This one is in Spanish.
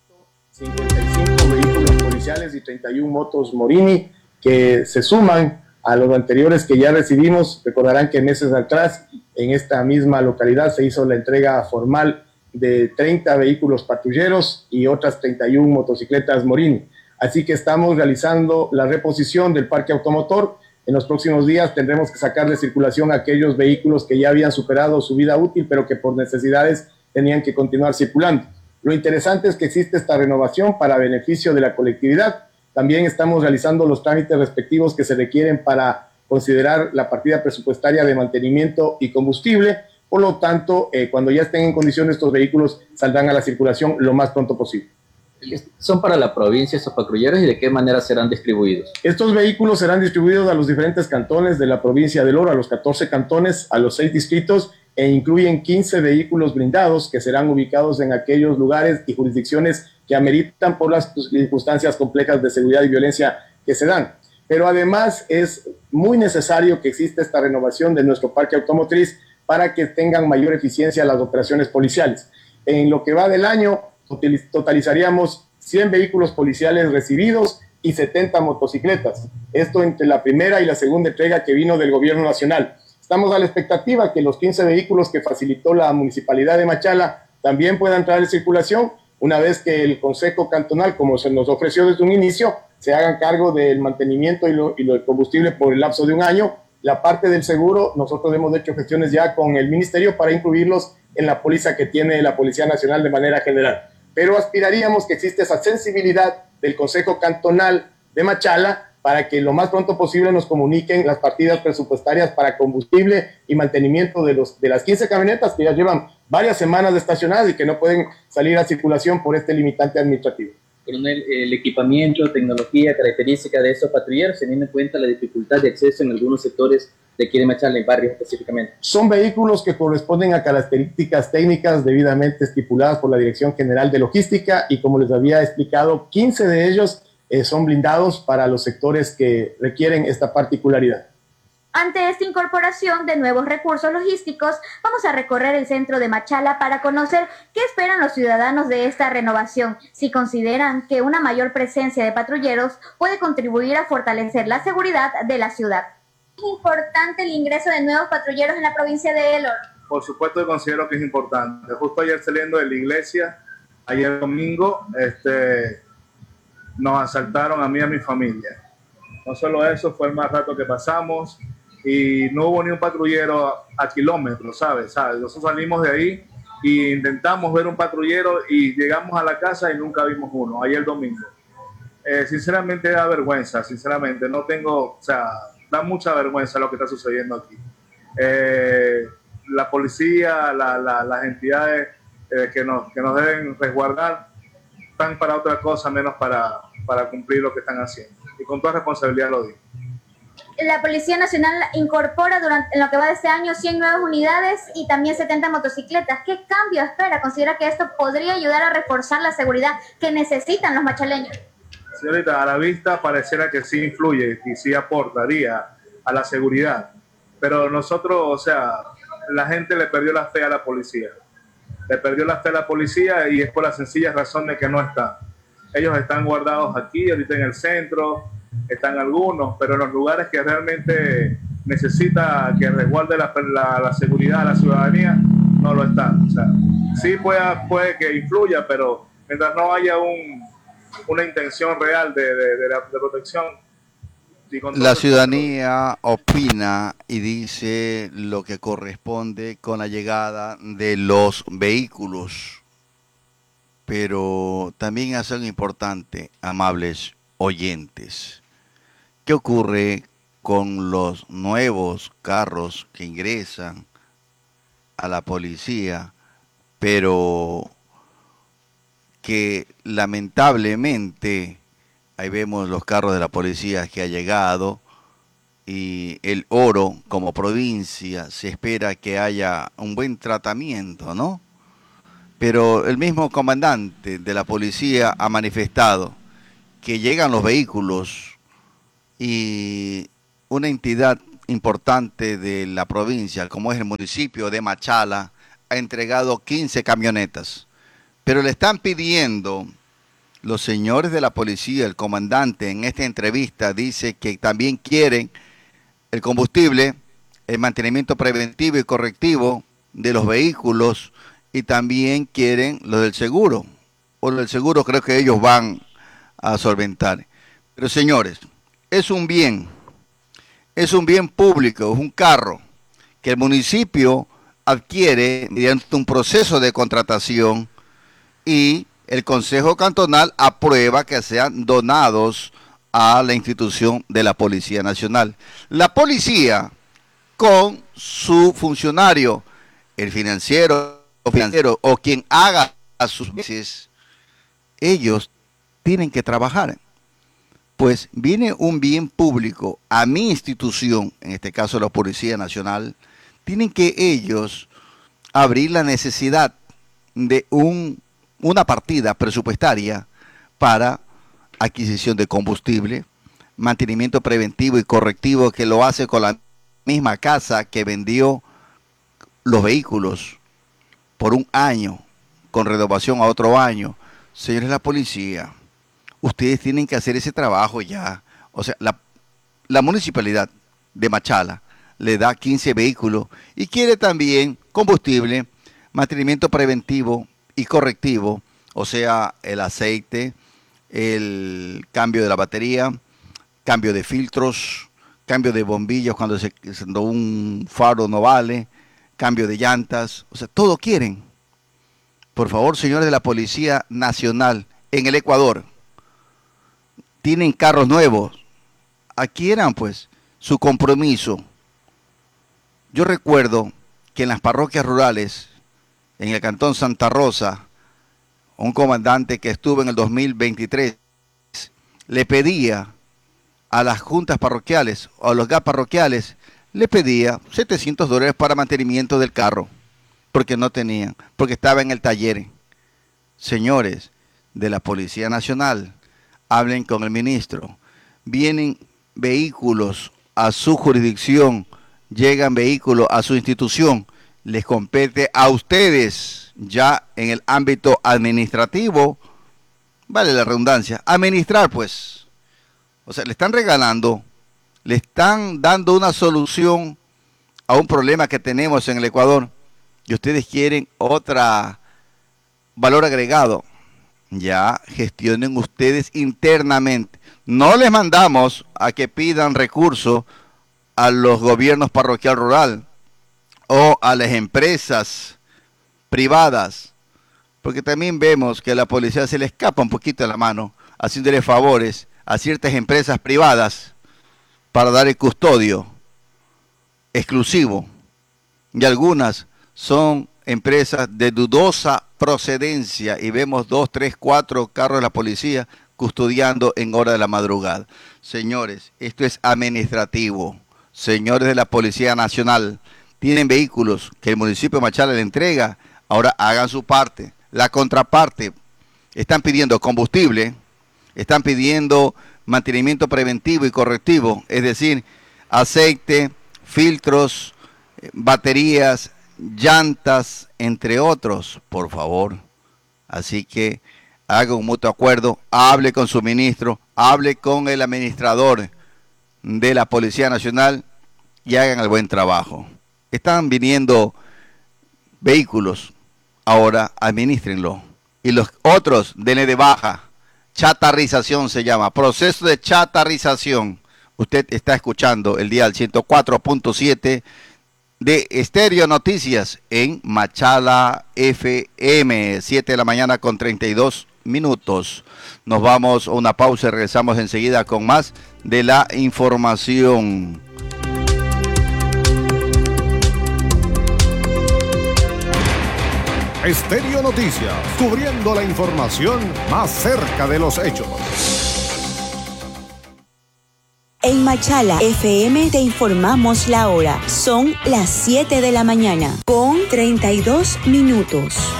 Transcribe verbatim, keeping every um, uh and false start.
cincuenta y cinco vehículos policiales y treinta y una motos Morini que se suman a los anteriores que ya recibimos. Recordarán que meses atrás en esta misma localidad se hizo la entrega formal de treinta vehículos patrulleros y otras treinta y una motocicletas Morini. Así que estamos realizando la reposición del parque automotor. En los próximos días tendremos que sacar de circulación aquellos vehículos que ya habían superado su vida útil, pero que por necesidades tenían que continuar circulando. Lo interesante es que existe esta renovación para beneficio de la colectividad. También estamos realizando los trámites respectivos que se requieren para considerar la partida presupuestaria de mantenimiento y combustible. Por lo tanto, eh, cuando ya estén en condiciones, estos vehículos saldrán a la circulación lo más pronto posible. ¿Son para la provincia estos patrulleros y de qué manera serán distribuidos? Estos vehículos serán distribuidos a los diferentes cantones de la provincia del Oro, a los catorce cantones, a los seis distritos, e incluyen quince vehículos blindados que serán ubicados en aquellos lugares y jurisdicciones que ameritan por las circunstancias complejas de seguridad y violencia que se dan. Pero además es muy necesario que exista esta renovación de nuestro parque automotriz para que tengan mayor eficiencia las operaciones policiales. En lo que va del año, totalizaríamos cien vehículos policiales recibidos y setenta motocicletas. Esto entre la primera y la segunda entrega que vino del gobierno nacional. Estamos a la expectativa que los quince vehículos que facilitó la municipalidad de Machala también puedan entrar en circulación una vez que el Consejo Cantonal, como se nos ofreció desde un inicio, se hagan cargo del mantenimiento y lo, y lo del combustible por el lapso de un año. La parte del seguro, nosotros hemos hecho gestiones ya con el Ministerio para incluirlos en la póliza que tiene la Policía Nacional de manera general. Pero aspiraríamos que existe esa sensibilidad del Consejo Cantonal de Machala para que lo más pronto posible nos comuniquen las partidas presupuestarias para combustible y mantenimiento de, los, de las quince camionetas que ya llevan varias semanas estacionadas y que no pueden salir a circulación por este limitante administrativo. Coronel, el equipamiento, tecnología, característica de estos patrulleros, teniendo en cuenta la dificultad de acceso en algunos sectores de aquí de Machala, en barrios específicamente. Son vehículos que corresponden a características técnicas debidamente estipuladas por la Dirección General de Logística y, como les había explicado, quince de ellos eh, son blindados para los sectores que requieren esta particularidad. Ante esta incorporación de nuevos recursos logísticos, vamos a recorrer el centro de Machala para conocer qué esperan los ciudadanos de esta renovación, si consideran que una mayor presencia de patrulleros puede contribuir a fortalecer la seguridad de la ciudad. ¿Es importante el ingreso de nuevos patrulleros en la provincia de El Oro? Por supuesto que considero que es importante. Justo ayer saliendo de la iglesia, ayer domingo, este, nos asaltaron a mí y a mi familia. No solo eso, fue el más rato que pasamos y no hubo ni un patrullero a, a kilómetros, ¿sabes? ¿sabes? Nosotros salimos de ahí e intentamos ver un patrullero y llegamos a la casa y nunca vimos uno, ayer domingo. Eh, sinceramente da vergüenza, sinceramente, no tengo, o sea, da mucha vergüenza lo que está sucediendo aquí. Eh, la policía, la, la, las entidades eh, que, nos, que nos deben resguardar están para otra cosa menos para, para cumplir lo que están haciendo. Y con toda responsabilidad lo digo. La Policía Nacional incorpora durante en lo que va de este año cien nuevas unidades y también setenta motocicletas. ¿Qué cambio espera? ¿Considera que esto podría ayudar a reforzar la seguridad que necesitan los machaleños? Señorita, a la vista pareciera que sí influye y sí aportaría a la seguridad. Pero nosotros, o sea, la gente le perdió la fe a la policía. Le perdió la fe a la policía y es por la sencilla razón de que no está. Ellos están guardados aquí, ahorita en el centro, están algunos, pero en los lugares que realmente necesita que resguarde la, la, la seguridad a la ciudadanía, no lo están. O sea, sí puede, puede que influya, pero mientras no haya un, una intención real de, de, de, la, de protección. La ciudadanía opina y dice lo que corresponde con la llegada de los vehículos, pero también es algo importante, amables oyentes. ¿Qué ocurre con los nuevos carros que ingresan a la policía, pero que lamentablemente ahí vemos los carros de la policía que ha llegado y El Oro como provincia se espera que haya un buen tratamiento, ¿no? Pero el mismo comandante de la policía ha manifestado que llegan los vehículos y una entidad importante de la provincia, como es el municipio de Machala, ha entregado quince camionetas. Pero le están pidiendo los señores de la policía, el comandante en esta entrevista dice que también quieren el combustible, el mantenimiento preventivo y correctivo de los vehículos y también quieren lo del seguro. O lo del seguro creo que ellos van a solventar. Pero señores, es un bien, es un bien público, es un carro que el municipio adquiere mediante un proceso de contratación y el Consejo Cantonal aprueba que sean donados a la institución de la Policía Nacional. La policía, con su funcionario, el financiero, o financiero o quien haga a sus veces, ellos tienen que trabajar. Pues viene un bien público a mi institución, en este caso la Policía Nacional, tienen que ellos abrir la necesidad de un, una partida presupuestaria para adquisición de combustible, mantenimiento preventivo y correctivo, que lo hace con la misma casa que vendió los vehículos por un año, con renovación a otro año. Señores de la policía, ustedes tienen que hacer ese trabajo ya. O sea, la, la municipalidad de Machala le da quince vehículos y quiere también combustible, mantenimiento preventivo y correctivo, o sea, el aceite, el cambio de la batería, cambio de filtros, cambio de bombillas cuando, se, cuando un faro no vale, cambio de llantas, o sea, todo quieren. Por favor, señores de la Policía Nacional, en el Ecuador, tienen carros nuevos, adquieran pues su compromiso. Yo recuerdo que en las parroquias rurales, en el cantón Santa Rosa, un comandante que estuvo en el dos mil veintitrés, le pedía a las juntas parroquiales o a los G A P parroquiales, le pedía setecientos dólares para mantenimiento del carro, porque no tenían, porque estaba en el taller. Señores de la Policía Nacional, hablen con el ministro. Vienen vehículos a su jurisdicción, llegan vehículos a su institución, les compete a ustedes ya en el ámbito administrativo, vale la redundancia, administrar pues. O sea, le están regalando, le están dando una solución a un problema que tenemos en el Ecuador y ustedes quieren otra valor agregado. Ya gestionen ustedes internamente. No les mandamos a que pidan recursos a los gobiernos parroquial rural o a las empresas privadas, porque también vemos que a la policía se le escapa un poquito de la mano haciéndole favores a ciertas empresas privadas para dar el custodio exclusivo, y algunas son empresas de dudosa procedencia y vemos dos, tres, cuatro carros de la policía custodiando en hora de la madrugada. Señores, esto es administrativo. Señores de la Policía Nacional, tienen vehículos que el municipio de Machala le entrega, ahora hagan su parte. La contraparte, están pidiendo combustible, están pidiendo mantenimiento preventivo y correctivo, es decir, aceite, filtros, baterías, llantas, entre otros, por favor. Así que haga un mutuo acuerdo, hable con su ministro, hable con el administrador de la Policía Nacional y hagan el buen trabajo. Están viniendo vehículos, ahora administrenlo. Y los otros, denle de baja. Chatarrización se llama, proceso de chatarrización. Usted está escuchando el dial ciento cuatro punto siete de Estéreo Noticias en Machala F M, siete de la mañana con treinta y dos minutos. Nos vamos a una pausa y regresamos enseguida con más de la información. Estéreo Noticias, cubriendo la información más cerca de los hechos. En Machala F M te informamos la hora. Son las siete de la mañana con treinta y dos minutos.